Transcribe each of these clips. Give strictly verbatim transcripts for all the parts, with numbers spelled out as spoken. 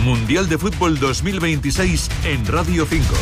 Mundial de Fútbol dos mil veintiséis en Radio cinco.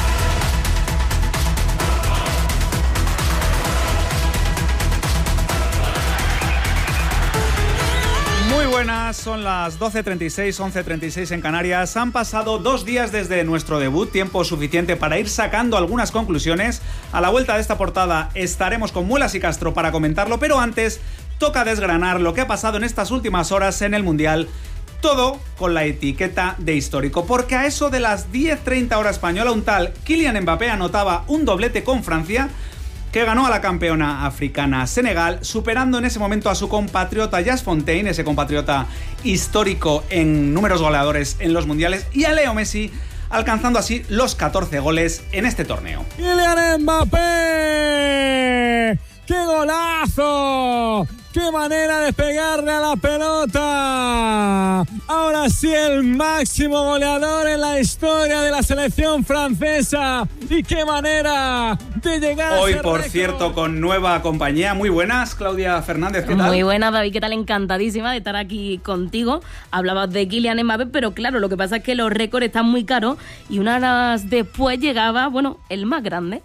Muy buenas, son las doce treinta y seis, once treinta y seis en Canarias. Han pasado dos días desde nuestro debut, tiempo suficiente para ir sacando algunas conclusiones. A la vuelta de esta portada estaremos con Muelas y Castro para comentarlo, pero antes toca desgranar lo que ha pasado en estas últimas horas en el Mundial. Todo con la etiqueta de histórico, porque a eso de las diez treinta hora española, un tal Kylian Mbappé anotaba un doblete con Francia, que ganó a la campeona africana Senegal, superando en ese momento a su compatriota Jas Fontaine, ese compatriota histórico en números goleadores en los mundiales, y a Leo Messi, alcanzando así los catorce goles en este torneo. ¡Kylian Mbappé! ¡Qué golazo! ¡Qué manera de pegarle a la pelota! Ahora sí, el máximo goleador en la historia de la selección francesa. ¡Y qué manera de llegar Hoy, a ese por récord! cierto, con nueva compañía. Muy buenas, Claudia Fernández, ¿qué tal? Muy buenas, David, ¿qué tal? Encantadísima de estar aquí contigo. Hablabas de Kylian Mbappé, pero claro, lo que pasa es que los récords están muy caros y unas horas después llegaba, bueno, el más grande.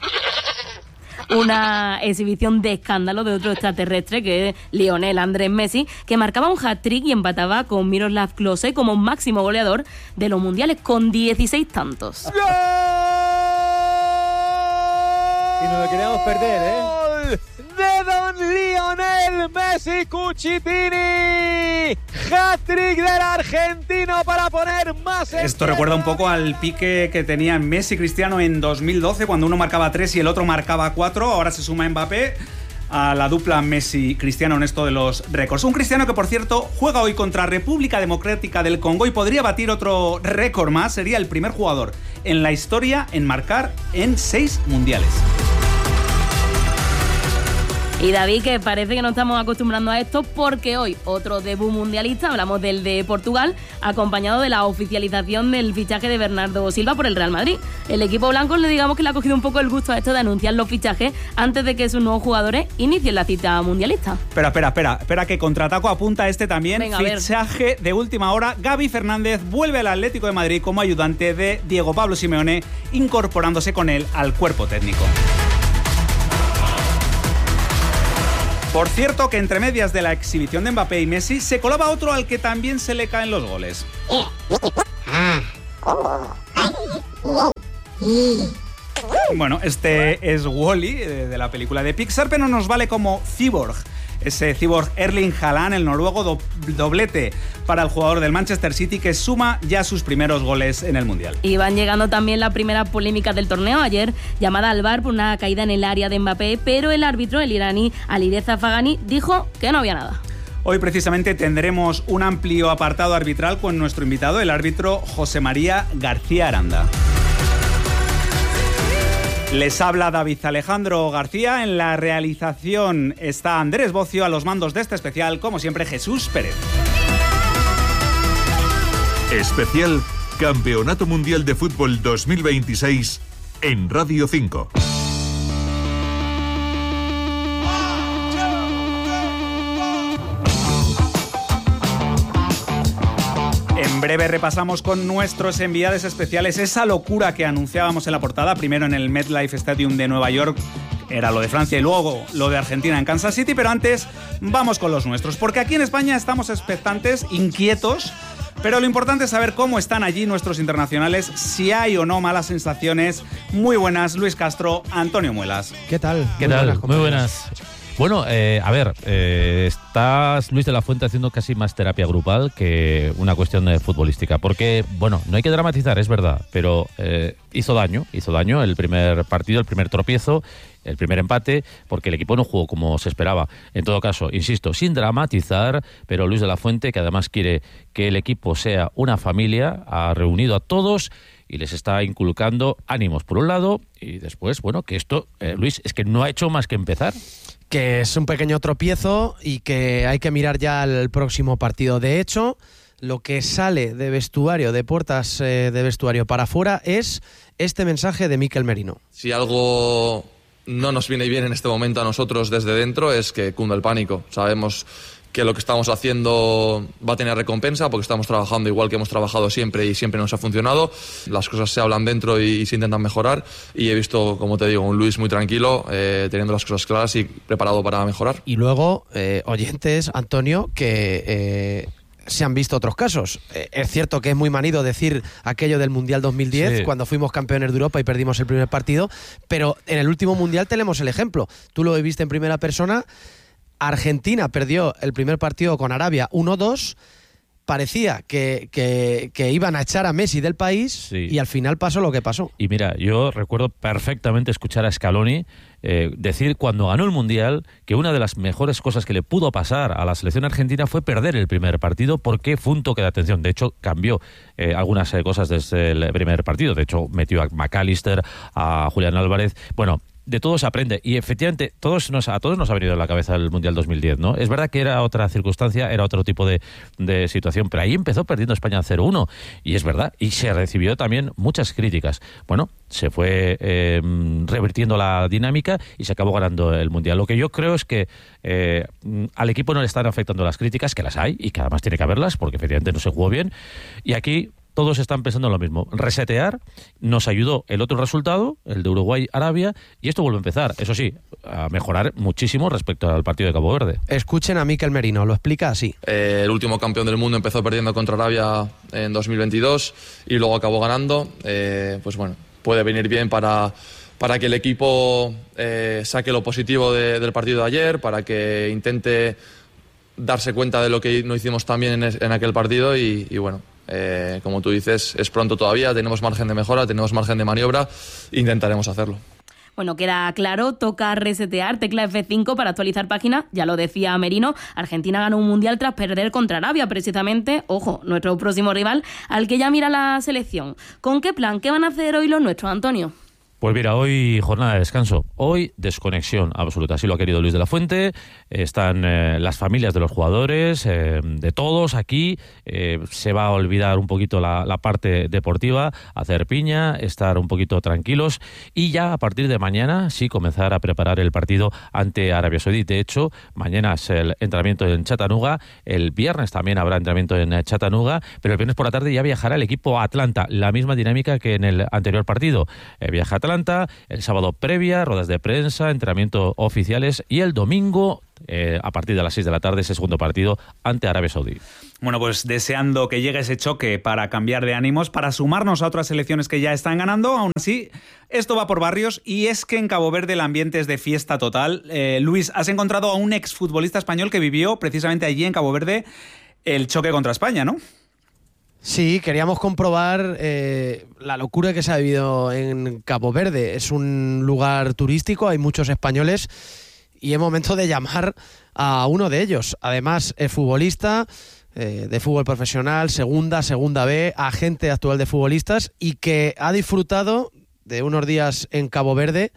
Una exhibición de escándalo de otro extraterrestre, que es Lionel Andrés Messi, que marcaba un hat-trick y empataba con Miroslav Klose como máximo goleador de los mundiales con dieciséis tantos. ¡Gol! Y no lo queríamos perder, ¿eh? De don Lionel Messi Cucitini. Hat-trick del argentino para poner más. Esto recuerda un poco al pique que tenían Messi y Cristiano en dos mil doce, cuando uno marcaba tres y el otro marcaba cuatro. Ahora se suma Mbappé a la dupla Messi-Cristiano en esto de los récords. Un Cristiano que, por cierto, juega hoy contra República Democrática del Congo y podría batir otro récord más. Sería el primer jugador en la historia en marcar en seis mundiales. Y David, que parece que no estamos acostumbrando a esto, porque hoy otro debut mundialista, hablamos del de Portugal, acompañado de la oficialización del fichaje de Bernardo Silva por el Real Madrid. El equipo blanco, le digamos que le ha cogido un poco el gusto a esto de anunciar los fichajes antes de que sus nuevos jugadores inicien la cita mundialista. Espera, espera, espera, espera que Contraataco apunta este también. Venga, fichaje de última hora. Gaby Fernández vuelve al Atlético de Madrid como ayudante de Diego Pablo Simeone, incorporándose con él al cuerpo técnico. Por cierto, que entre medias de la exhibición de Mbappé y Messi se colaba otro al que también se le caen los goles. Bueno, este es Wall-E, de la película de Pixar, pero nos vale como Cyborg. Ese Cyborg Erling Haaland, el noruego, do- doblete para el jugador del Manchester City, que suma ya sus primeros goles en el Mundial. Y van llegando también las primeras polémicas del torneo. Ayer, llamada al V A R por una caída en el área de Mbappé, pero el árbitro, el iraní Alireza Fagani, dijo que no había nada. Hoy precisamente tendremos un amplio apartado arbitral con nuestro invitado, el árbitro José María García Aranda. Les habla David Alejandro García. En la realización está Andrés Bocio, a los mandos de este especial, como siempre, Jesús Pérez. Especial Campeonato Mundial de Fútbol dos mil veintiséis en Radio cinco. En breve repasamos con nuestros enviados especiales esa locura que anunciábamos en la portada, primero en el MetLife Stadium de Nueva York, era lo de Francia, y luego lo de Argentina en Kansas City, pero antes vamos con los nuestros, porque aquí en España estamos expectantes, inquietos, pero lo importante es saber cómo están allí nuestros internacionales, si hay o no malas sensaciones. Muy buenas, Luis Castro, Antonio Muelas. ¿Qué tal? ¿Qué Muy tal? buenas, Muy buenas. Bueno, eh, a ver, eh, estás, Luis de la Fuente, haciendo casi más terapia grupal que una cuestión de futbolística. Porque, bueno, no hay que dramatizar, es verdad, pero eh, hizo daño, hizo daño el primer partido, el primer tropiezo, el primer empate, porque el equipo no jugó como se esperaba. En todo caso, insisto, sin dramatizar, pero Luis de la Fuente, que además quiere que el equipo sea una familia, ha reunido a todos y les está inculcando ánimos por un lado, y después, bueno, que esto, eh, Luis, es que no ha hecho más que empezar. Que es un pequeño tropiezo y que hay que mirar ya al próximo partido. De hecho, lo que sale de vestuario, de puertas eh, de vestuario para afuera, es este mensaje de Mikel Merino. Si algo no nos viene bien en este momento a nosotros desde dentro es que cunda el pánico. Sabemos que lo que estamos haciendo va a tener recompensa porque estamos trabajando igual que hemos trabajado siempre y siempre nos ha funcionado. Las cosas se hablan dentro y, y se intentan mejorar, y he visto, como te digo, un Luis muy tranquilo, eh, teniendo las cosas claras y preparado para mejorar. Y luego, eh, oyentes, Antonio, que eh, se han visto otros casos. Eh, es cierto que es muy manido decir aquello del Mundial dos mil diez, sí, cuando fuimos campeones de Europa y perdimos el primer partido, pero en el último Mundial tenemos el ejemplo. Tú lo viste en primera persona. Argentina perdió el primer partido con Arabia uno dos, parecía que, que, que iban a echar a Messi del país, sí, y al final pasó lo que pasó. Y mira, yo recuerdo perfectamente escuchar a Scaloni eh, decir cuando ganó el Mundial que una de las mejores cosas que le pudo pasar a la selección argentina fue perder el primer partido, porque fue un toque de atención. De hecho, cambió eh, algunas eh, cosas desde el primer partido. De hecho, metió a McAllister, a Julián Álvarez. Bueno, de todo se aprende, y efectivamente todos nos, a todos nos ha venido a la cabeza el Mundial dos mil diez, ¿no? Es verdad que era otra circunstancia, era otro tipo de, de situación, pero ahí empezó perdiendo España cero uno, y es verdad, y se recibió también muchas críticas. Bueno, se fue eh, revirtiendo la dinámica y se acabó ganando el Mundial. Lo que yo creo es que eh, al equipo no le están afectando las críticas, que las hay, y que además tiene que haberlas, porque efectivamente no se jugó bien, y aquí todos están pensando en lo mismo. Resetear, nos ayudó el otro resultado, el de Uruguay-Arabia, y esto vuelve a empezar, eso sí, a mejorar muchísimo respecto al partido de Cabo Verde. Escuchen a Mikel Merino, lo explica así. Eh, el último campeón del mundo empezó perdiendo contra Arabia en dos mil veintidós y luego acabó ganando. Eh, pues bueno, puede venir bien para, para que el equipo eh, saque lo positivo de, del partido de ayer, para que intente darse cuenta de lo que no hicimos tan bien en, en aquel partido y, y bueno, Eh, como tú dices, es pronto todavía, tenemos margen de mejora, tenemos margen de maniobra, intentaremos hacerlo. Bueno, queda claro, toca resetear, tecla F cinco para actualizar página, ya lo decía Merino, Argentina ganó un Mundial tras perder contra Arabia, precisamente, ojo, nuestro próximo rival, al que ya mira la selección. ¿Con qué plan? ¿Qué van a hacer hoy los nuestros, Antonio? Pues mira, hoy jornada de descanso, hoy desconexión absoluta, así lo ha querido Luis de la Fuente. Están eh, las familias de los jugadores, eh, de todos aquí, eh, se va a olvidar un poquito la, la parte deportiva, hacer piña, estar un poquito tranquilos y ya a partir de mañana sí comenzar a preparar el partido ante Arabia Saudí. De hecho, mañana es el entrenamiento en Chattanooga, el viernes también habrá entrenamiento en Chattanooga, pero el viernes por la tarde ya viajará el equipo a Atlanta, la misma dinámica que en el anterior partido. Eh, viaja a Atlanta, el sábado previa, ruedas de prensa, entrenamiento oficiales, y el domingo, eh, a partir de las seis de la tarde, ese segundo partido ante Arabia Saudí. Bueno, pues deseando que llegue ese choque para cambiar de ánimos, para sumarnos a otras selecciones que ya están ganando. Aún así, esto va por barrios, y es que en Cabo Verde el ambiente es de fiesta total. Eh, Luis, has encontrado a un exfutbolista español que vivió precisamente allí en Cabo Verde el choque contra España, ¿no? Sí, queríamos comprobar eh, la locura que se ha vivido en Cabo Verde. Es un lugar turístico, hay muchos españoles y es momento de llamar a uno de ellos. Además, es futbolista eh, de fútbol profesional, segunda, segunda B, agente actual de futbolistas y que ha disfrutado de unos días en Cabo Verde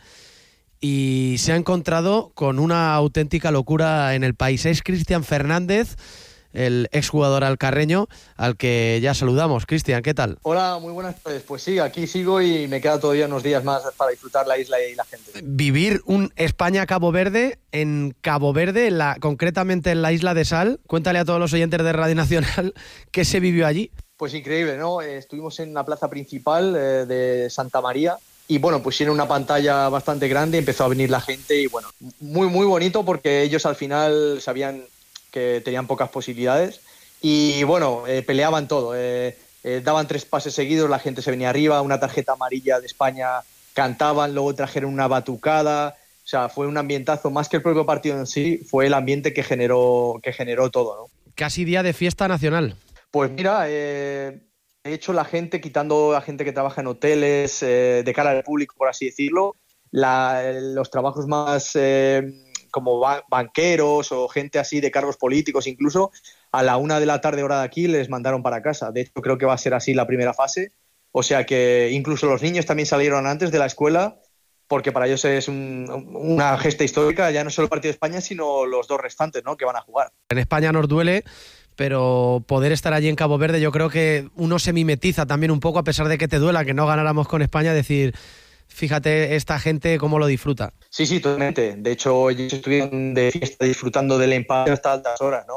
y se ha encontrado con una auténtica locura en el país. Es Cristian Fernández, el exjugador alcarreño, al que ya saludamos. Cristian, ¿qué tal? Hola, muy buenas tardes. Pues sí, aquí sigo y me queda todavía unos días más para disfrutar la isla y la gente. Vivir un España-Cabo Verde en Cabo Verde, la, concretamente en la isla de Sal. Cuéntale a todos los oyentes de Radio Nacional qué se vivió allí. Pues increíble, ¿no? Eh, estuvimos en la plaza principal eh, de Santa María. Y bueno, pusieron una pantalla bastante grande, empezó a venir la gente y bueno, muy muy bonito porque ellos al final sabían que tenían pocas posibilidades y bueno, eh, peleaban todo, eh, eh, daban tres pases seguidos, la gente se venía arriba, una tarjeta amarilla de España, cantaban, luego trajeron una batucada, o sea, fue un ambientazo, más que el propio partido en sí, fue el ambiente que generó, que generó todo, ¿no? Casi día de fiesta nacional. Pues mira, eh, de hecho la gente, quitando a gente que trabaja en hoteles, eh, de cara al público, por así decirlo, la, los trabajos más... Eh, como banqueros o gente así de cargos políticos, incluso a la una de la tarde hora de aquí les mandaron para casa. De hecho, creo que va a ser así la primera fase. O sea que incluso los niños también salieron antes de la escuela porque para ellos es un, una gesta histórica, ya no solo el partido de España, sino los dos restantes, ¿no?, que van a jugar. En España nos duele, pero poder estar allí en Cabo Verde, yo creo que uno se mimetiza también un poco, a pesar de que te duela que no ganáramos con España, decir... Fíjate esta gente cómo lo disfruta. Sí, sí, totalmente. De hecho, ellos estuvieron de fiesta disfrutando del empate hasta altas horas, ¿no?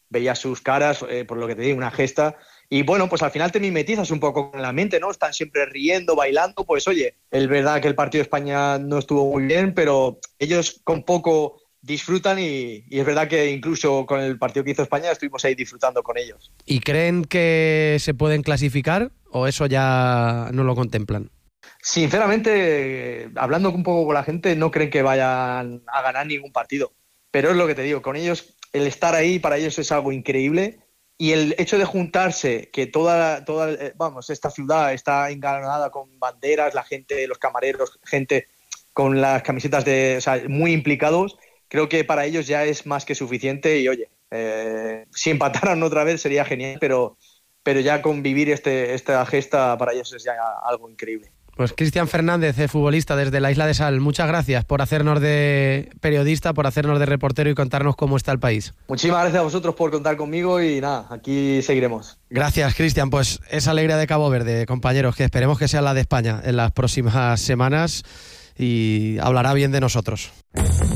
veías sus caras, eh, por lo que te digo, una gesta. Y bueno, pues al final te mimetizas un poco con la mente, ¿no? Están siempre riendo, bailando. Pues oye, es verdad que el partido de España no estuvo muy bien, pero ellos con poco disfrutan y, y es verdad que incluso con el partido que hizo España estuvimos ahí disfrutando con ellos. ¿Y creen que se pueden clasificar o eso ya no lo contemplan? Sinceramente, hablando un poco con la gente, no creen que vayan a ganar ningún partido. Pero es lo que te digo, con ellos, el estar ahí para ellos es algo increíble. Y el hecho de juntarse, que toda, toda vamos, esta ciudad está engalanada con banderas, la gente, los camareros, gente con las camisetas de, o sea, muy implicados, creo que para ellos ya es más que suficiente. Y oye, eh, si empataran otra vez sería genial, pero, pero ya convivir este, esta gesta para ellos es ya algo increíble. Pues Cristian Fernández, futbolista desde la Isla de Sal, muchas gracias por hacernos de periodista, por hacernos de reportero y contarnos cómo está el país. Muchísimas gracias a vosotros por contar conmigo y nada, aquí seguiremos. Gracias, Cristian. Pues esa alegría de Cabo Verde, compañeros, que esperemos que sea la de España en las próximas semanas y hablará bien de nosotros.